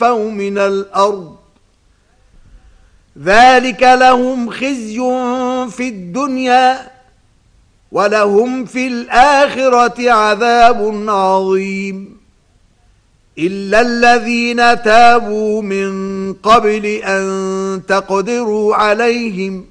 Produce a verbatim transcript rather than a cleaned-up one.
تنفوا من الأرض ذلك لهم خزي في الدنيا ولهم في الآخرة عذاب عظيم إلا الذين تابوا من قبل أن تقدروا عليهم